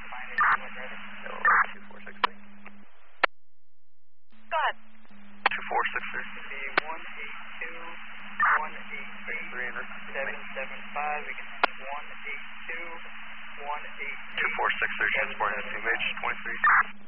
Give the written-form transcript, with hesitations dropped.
2463. Go ahead. 2463. 182-188-775. Again, 182-188. 2463, transporting to Team H, 23.